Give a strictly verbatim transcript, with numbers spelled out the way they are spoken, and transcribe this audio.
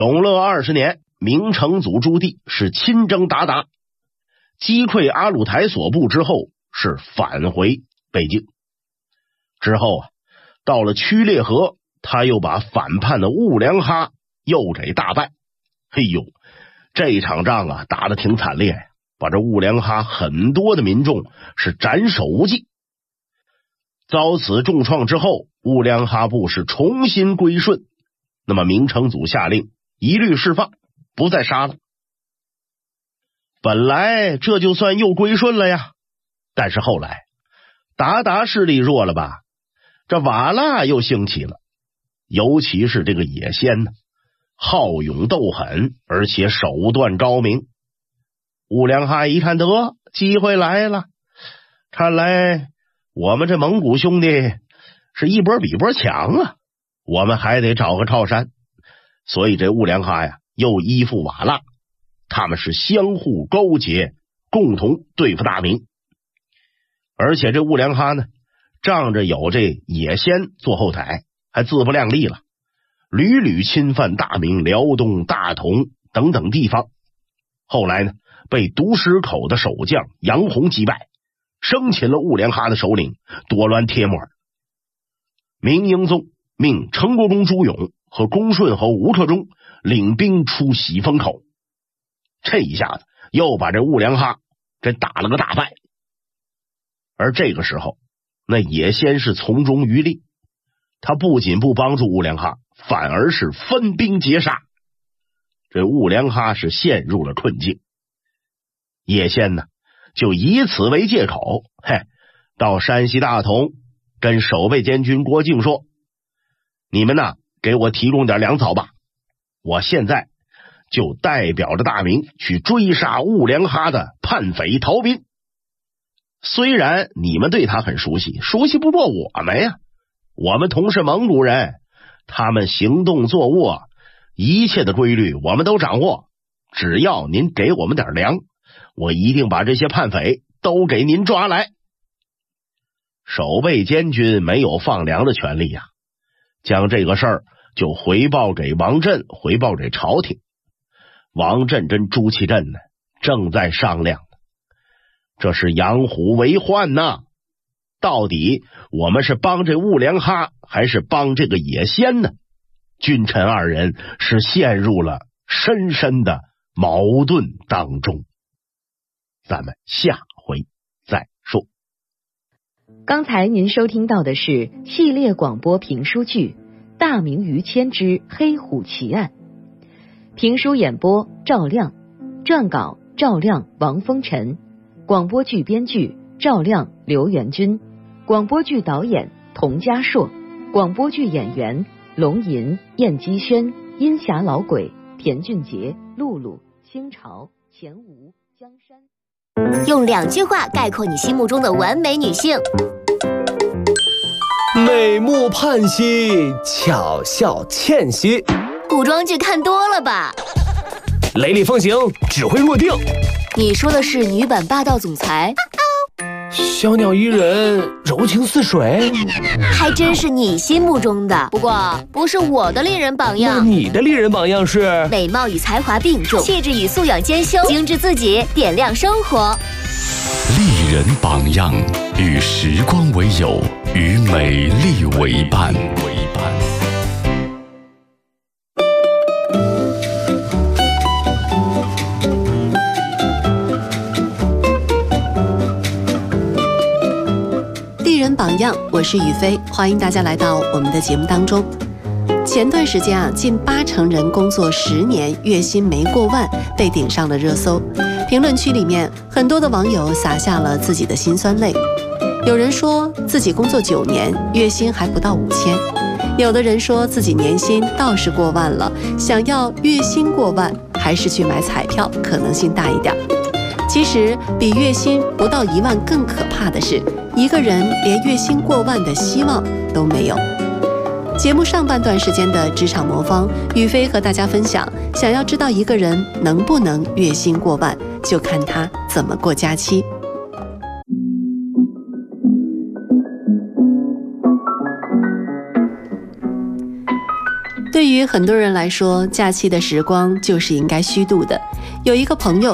永乐二十年，明成祖朱棣是亲征鞑靼，击溃阿鲁台所部之后，是返回北京。之后啊，到了曲烈河，他又把反叛的兀良哈又给大败。嘿呦，这场仗啊打得挺惨烈呀，把这兀良哈很多的民众是斩首无计。遭此重创之后，兀良哈部是重新归顺，那么明成祖下令一律释放，不再杀了。本来这就算又归顺了呀，但是后来鞑靼势力弱了吧，这瓦剌又兴起了，尤其是这个野先呢，好勇斗狠，而且手段高明。兀良哈一看得机会来了，看来我们这蒙古兄弟是一波比波强啊，我们还得找个靠山。所以这兀良哈呀又依附瓦剌，他们是相互勾结，共同对付大明。而且这兀良哈呢，仗着有这野先做后台，还自不量力了，屡屡侵犯大明辽东、大同等等地方。后来呢，被独石口的守将杨洪击败，生擒了兀良哈的首领多栾帖木儿。明英宗命成国公朱勇和恭顺侯吴克忠领兵出喜峰口，这一下子又把这兀良哈这打了个大败。而这个时候，那野先是从中渔利，他不仅不帮助兀良哈，反而是分兵截杀。这兀良哈是陷入了困境。野先呢，就以此为借口，嘿，到山西大同跟守备监军郭靖说：“你们呢，给我提供点粮草吧，我现在就代表着大明去追杀兀良哈的叛匪逃兵。虽然你们对他很熟悉，熟悉不过我们呀，我们同是蒙古人，他们行动坐卧一切的规律我们都掌握，只要您给我们点粮，我一定把这些叛匪都给您抓来。”守备监军没有放粮的权利呀、啊，将这个事儿就回报给王振，回报给朝廷。王振跟朱祁镇呢正在商量呢，这是养虎为患呐，到底我们是帮这兀良哈还是帮这个野先呢？君臣二人是陷入了深深的矛盾当中。咱们下回再说。 刚才您收听到的是系列广播评书剧《大明于谦之黑虎奇案》，评书演播赵亮，撰稿赵亮、王风尘，广播剧编剧赵亮、刘元军，广播剧导演童家硕，广播剧演员龙吟、燕姬轩、阴霞老鬼、田俊杰、露露、清朝、钱吴、江山。 用两句话概括你心目中的完美女性： 美目盼兮，巧笑倩兮。 古装剧看多了吧？ 雷厉风行，指挥若定。 你说的是女版霸道总裁？ 小鸟依人，柔情似水。 还真是你心目中的，不过不是我的丽人榜样。 那你的丽人榜样是？ 美貌与才华并重，气质与素养兼修，精致自己，点亮生活。 丽人榜样，与时光为友，与美丽为伴。 榜样，我是雨飞，欢迎大家来到我们的节目当中。前段时间啊，近八成人工作十年月薪没过万被顶上了热搜，评论区里面很多的网友洒下了自己的辛酸泪。有人说自己工作九年月薪还不到五千，有的人说自己年薪倒是过万了，想要月薪过万还是去买彩票可能性大一点。其实比月薪不到一万更可怕的是，一个人连月薪过万的希望都没有。节目上半段时间的职场魔方，宇飞和大家分享，想要知道一个人能不能月薪过万，就看他怎么过假期。 对于很多人来说，假期的时光就是应该虚度的。有一个朋友